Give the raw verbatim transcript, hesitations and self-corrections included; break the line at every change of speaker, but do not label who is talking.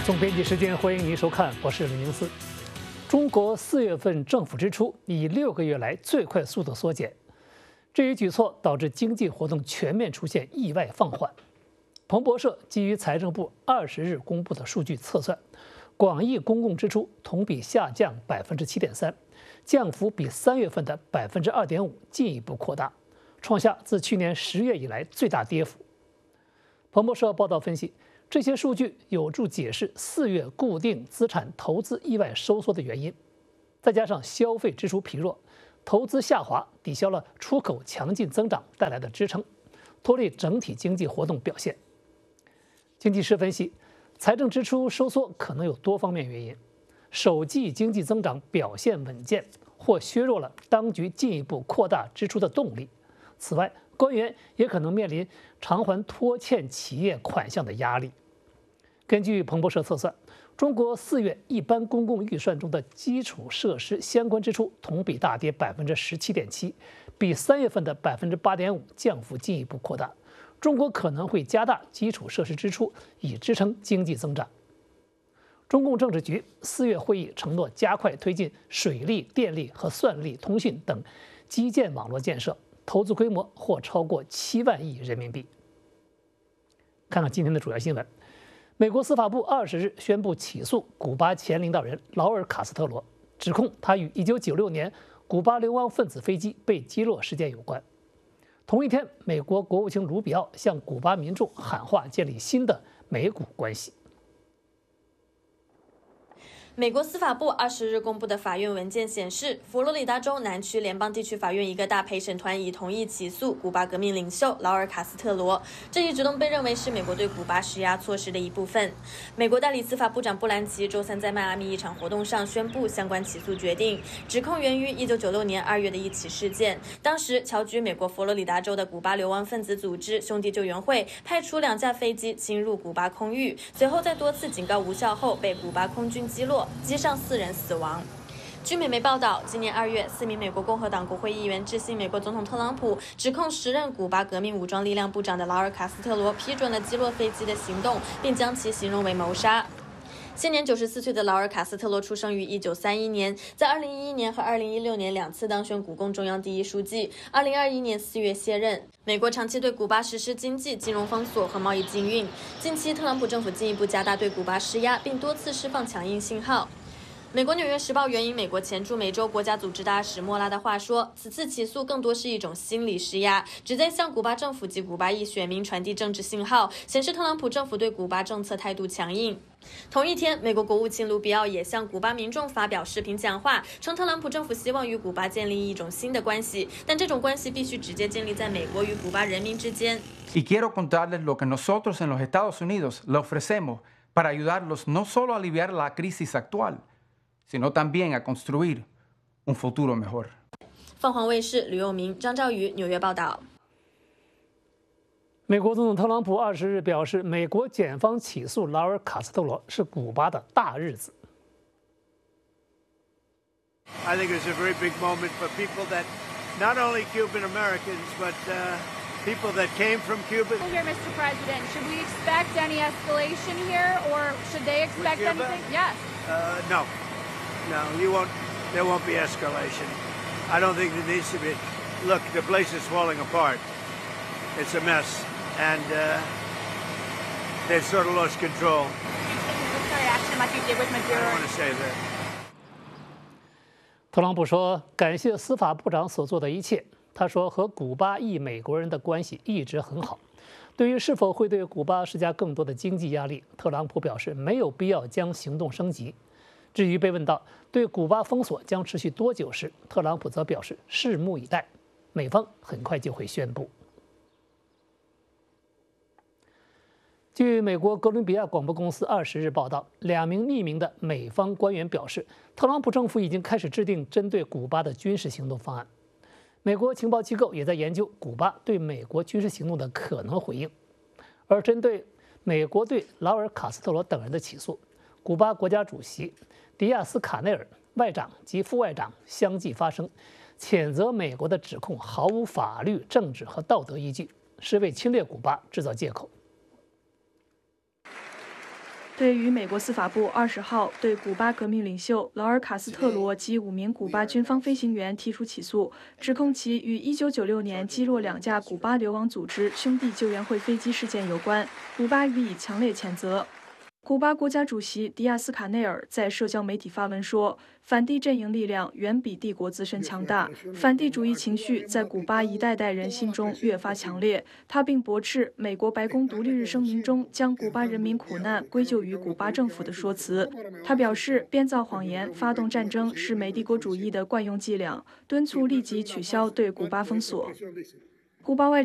总编辑时间，欢迎您收看，我是李明思。中国四月份政府支出以六个月来最快速度缩减，这一举措导致经济活动全面出现意外放缓。彭博社基于财政部二十日公布的数据测算，广义公共支出同比下降百分之七点三，降幅比三月份的百分之二点五进一步扩大，创下自去年十月以来最大跌幅。彭博社报道分析，这些数据有助解释四月固定资产投资意外收缩的原因，再加上消费支出疲弱，投资下滑抵消了出口强劲增长带来的支撑，拖累整体经济活动表现。经济师分析，财政支出收缩可能有多方面原因，首季经济增长表现稳健，或削弱了当局进一步扩大支出的动力。此外，官员也可能面临偿还拖欠企业款项的压力。根据彭博社测算，中国四月一般公共预算中的基础设施相关支出同比大跌百分之十七点七，比三月份的百分之八点五降幅进一步扩大。中国可能会加大基础设施支出，以支撑经济增长。中共政治局四月会议承诺加快推进水利、电力和算力、通讯等基建网络建设，投资规模或超过七万亿人民币。看看今天的主要新闻。美国司法部二十日宣布起诉古巴前领导人劳尔·卡斯特罗，指控他与一九九六年古巴流亡分子飞机被击落事件有关。同一天，美国国务卿卢比奥向古巴民众喊话建立新的美古关系。
美国司法部二十日公布的法院文件显示，佛罗里达州南区联邦地区法院一个大陪审团已同意起诉古巴革命领袖劳尔·卡斯特罗。这一举动被认为是美国对古巴施压措施的一部分。美国代理司法部长布兰奇周三在迈阿密一场活动上宣布相关起诉决定，指控源于一九九六年二月的一起事件。当时侨居美国佛罗里达州的古巴流亡分子组织兄弟救援会派出两架飞机侵入古巴空域，随后在多次警告无效后被古巴空军击落，机上四人死亡。据美媒报道，今年二月，四名美国共和党国会议员致信美国总统特朗普，指控时任古巴革命武装力量部长的劳尔·卡斯特罗批准了击落飞机的行动，并将其形容为谋杀。现年九十四岁的劳尔·卡斯特罗出生于一九三一年，在二零一一年和二零一六年两次当选古共中央第一书记，二零二一年四月卸任。美国长期对古巴实施经济、金融封锁和贸易禁运，近期特朗普政府进一步加大对古巴施压，并多次释放强硬信号。美国《纽约时报》援引美国前驻美洲国家组织大使莫拉的话说，此次起诉更多是一种心理施压，旨在向古巴政府及古巴裔选民传递政治信号，显示特朗普政府对古巴政策态度强硬。同一天，美国国务卿卢比奥也向古巴民众发表视频讲话，称特朗普政府希望与古巴建立一种新的关系，但这种关系必须直接建立在美国与古巴人民之间。
Y quiero contarles lo que nosotros en los Estados Unidos le ofrecemos para ayudarlos no solo a aliviar la crisis actual,sino también a construir un futuro mejor.
凤凰卫视吕佑明、张兆宇纽约报道。
美国总统特朗普二十日表示，美国检方起诉劳尔·卡斯特罗是古巴的大日子。
I think it's a very big moment for people that, not only Cuban Americans, but uh, people that came from Cuba.
Here, Mister President, should we expect any escalation here, or should they expect anything? Yes.
Uh, no. No, you won't. There won't be escalation. I don't think there needs to be. Look, the place is falling apart. It's a mess, and uh, they've sort of lost control.
Military action like you did with
I
Maduro.
don't want to say that.
特朗普说，感谢司法部长所做的一切。他说，和古巴裔美国人的关系一直很好。对于是否会对古巴施加更多的经济压力，特朗普表示没有必要将行动升级。至于被问到对古巴封锁将持续多久时，特朗普则表示拭目以待，美方很快就会宣布。据美国哥伦比亚广播公司二十日报道，两名匿名的美方官员表示，特朗普政府已经开始制定针对古巴的军事行动方案。美国情报机构也在研究古巴对美国军事行动的可能回应。而针对美国对劳尔·卡斯特罗等人的起诉，古巴国家主席迪亚斯卡内尔外长及副外长相继发声，谴责美国的指控毫无法律、政治和道德依据，是为侵略古巴制造借口。
对于美国司法部二十号对古巴革命领袖劳尔·卡斯特罗及五名古巴军方飞行员提出起诉，指控其与一九九六年击落两架古巴流亡组织兄弟救援会飞机事件有关，古巴予以强烈谴责。古巴国家主席迪亚斯卡内尔在社交媒体发文说，反帝阵营力量远比帝国自身强大，反帝主义情绪在古巴一代代人心中越发强烈。他并驳斥美国白宫独立日声明中将古巴人民苦难归咎于古巴政府的说辞。他表示，编造谎言、发动战争是美帝国主义的惯用伎俩，敦促立即取消对古巴封锁。古巴外